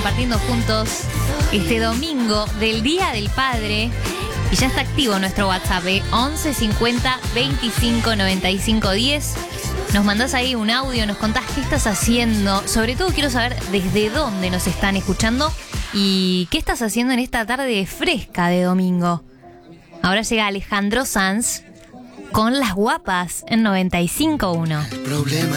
compartiendo juntos este domingo del Día del Padre. Y ya está activo nuestro WhatsApp, 11 50 25 95 10. Nos mandás ahí un audio, nos contás qué estás haciendo. Sobre todo quiero saber desde dónde nos están escuchando y qué estás haciendo en esta tarde fresca de domingo. Ahora llega Alejandro Sanz con Las Guapas en 95.1.